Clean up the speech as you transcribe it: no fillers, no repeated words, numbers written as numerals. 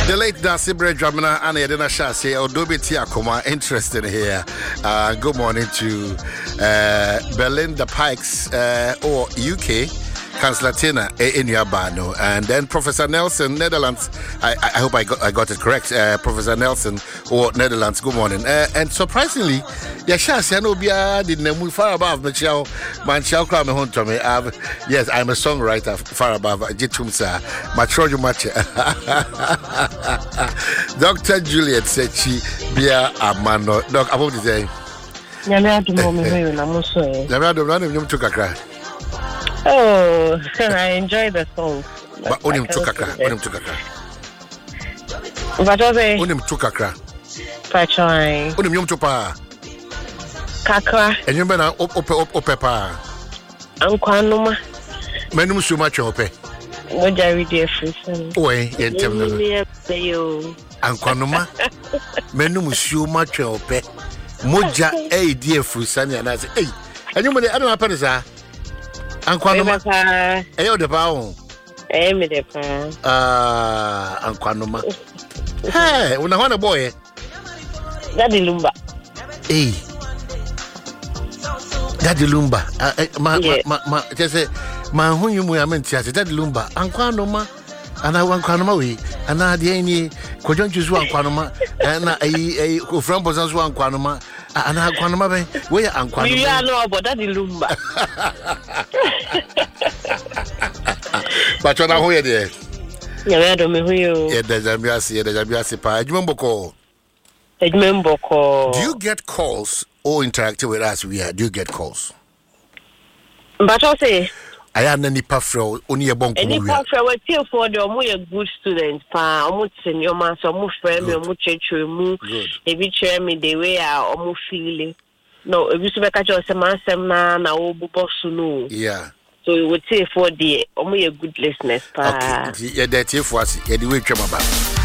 The late Dasibre Dramina and Edina Shasi, Odobiti Akoma, interested here. Good morning to Belinda Pikes or UK. Councillor Tina in Yabano, and then Professor Nelson, Netherlands. I hope I got it correct. Professor Nelson or Netherlands. Good morning. And surprisingly, Yasha no bia didn't move far above Michelle Manchel Crame home to me. Yes, I'm a songwriter far above Jitumsa. Matrojo Mache. Dr. Juliet said she bia amano. Doc, about to say. Oh, I enjoy the song. But onim tukakra. But obe. Onim tukakra. Pachoi. Onim yom tupa. Kakra. And you bena ope pa. Ankwanuma. Menum suma chope. Moja ready free. Oe, yentem no. Ankwanuma. Menum suma chope. Moja dear frusani and I say, hey, and you money I don't happen sir. Ankwanuma. Ayo de paon. Me de pa. Ankwanuma. Hey, una wana boy. Daddy Lumba. Hey. Daddy Lumba. Ma just ma hu yumu ya menti ase Daddy Lumba. Ankwanuma. Ana ankwanuma we. Ana de ni kojonju zu ankwanuma. Na ko frambo san zu ankwanuma. Ana ankwanuma ben. We ankwanuma. You know about Daddy Lumba. But you're not here there. Yeah, do you get calls or interacting with us? Do you get calls? But I say I am any pafro only a bonk. Any pafro we tell for the a good student pa omo senior man so omo friend me omo chechu mu e bi chere me the way I omo feeling. No, e bi so be ka just man sem na wo bobo su no. Yeah. So we would say for the a good listeners. Okay, yeah, that's it for us. Yeah, the way